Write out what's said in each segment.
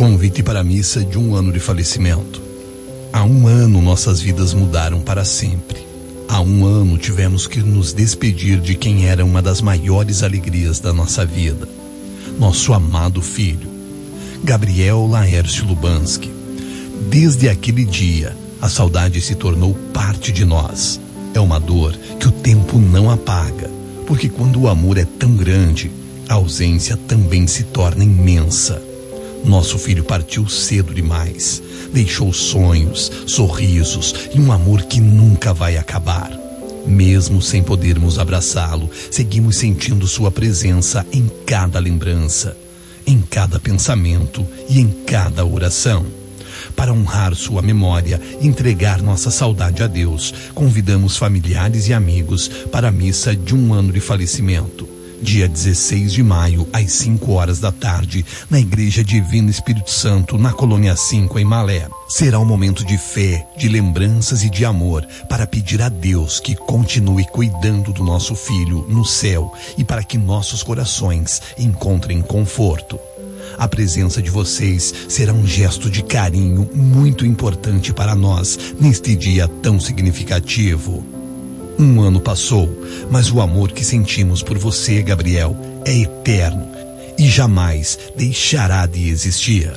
Convite para a missa de 1 ano de falecimento. Há 1 ano nossas vidas mudaram para sempre. Há 1 ano tivemos que nos despedir de quem era uma das maiores alegrias da nossa vida. Nosso amado filho, Gabriel Laércio Lubanski. Desde aquele dia, a saudade se tornou parte de nós. É uma dor que o tempo não apaga, porque quando o amor é tão grande, a ausência também se torna imensa. Nosso filho partiu cedo demais. Deixou sonhos, sorrisos e um amor que nunca vai acabar. Mesmo sem podermos abraçá-lo, seguimos sentindo sua presença em cada lembrança, em cada pensamento e em cada oração. Para honrar sua memória e entregar nossa saudade a Deus, convidamos familiares e amigos para a missa de 1 ano de falecimento. Dia 16 de maio, às 5 horas da tarde, na Igreja Divino Espírito Santo, na Colônia 5, em Malé. Será um momento de fé, de lembranças e de amor, para pedir a Deus que continue cuidando do nosso filho no céu e para que nossos corações encontrem conforto. A presença de vocês será um gesto de carinho muito importante para nós neste dia tão significativo. 1 ano passou, mas o amor que sentimos por você, Gabriel, é eterno e jamais deixará de existir.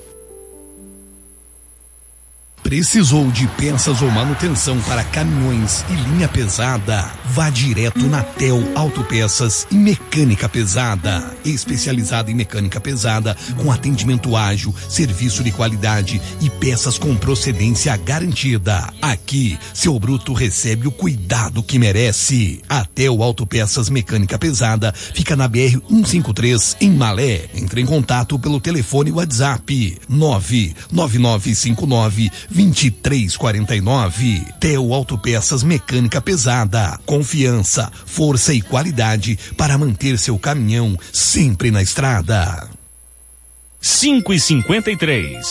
Precisou de peças ou manutenção para caminhões e linha pesada? Vá direto na TEL Autopeças e Mecânica Pesada. Especializada em mecânica pesada, com atendimento ágil, serviço de qualidade e peças com procedência garantida. Aqui, seu bruto recebe o cuidado que merece. A TEL Autopeças Mecânica Pesada fica na BR-153, em Malé. Entre em contato pelo telefone WhatsApp 99959-2349. TEL Autopeças Mecânica Pesada. Confiança, força e qualidade para manter seu caminhão sempre na estrada. 5h53.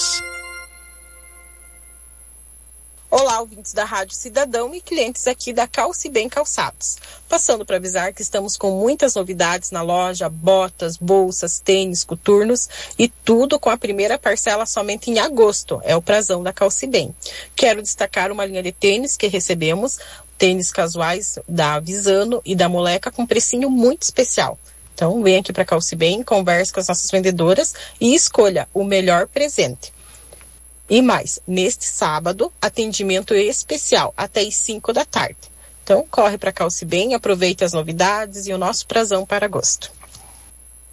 Olá, ouvintes da Rádio Cidadão e clientes aqui da Calce Bem Calçados. Passando para avisar que estamos com muitas novidades na loja, botas, bolsas, tênis, coturnos e tudo com a primeira parcela somente em agosto. É o prazão da Calce Bem. Quero destacar uma linha de tênis que recebemos, tênis casuais da Visano e da Moleca com precinho muito especial. Então, vem aqui para a Calce Bem, converse com as nossas vendedoras e escolha o melhor presente. E mais, neste sábado, atendimento especial até às 5 da tarde. Então, corre para a Calce Bem, aproveite as novidades e o nosso prazão para agosto.